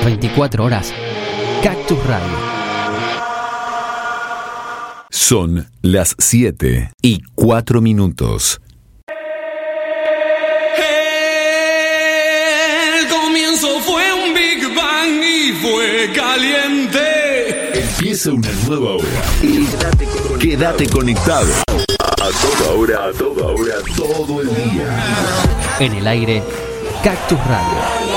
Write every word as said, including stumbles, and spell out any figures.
veinticuatro horas, Cactus Radio. Son las siete y cuatro minutos. El comienzo fue un Big Bang y fue caliente. Empieza una nueva hora. Y quédate conectado. A toda hora, a toda hora, todo el día. En el aire, Cactus Radio.